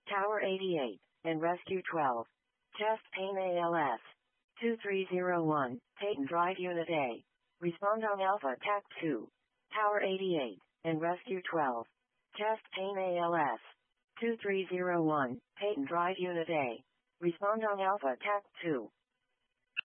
Tower 88, and Rescue 12. Chest pain ALS. 2301, Peyton Drive Unit A. Respond on Alpha TAC 2. Tower 88, and Rescue 12. Chest pain ALS. 2301, Peyton Drive Unit A. Respond on Alpha TAC 2.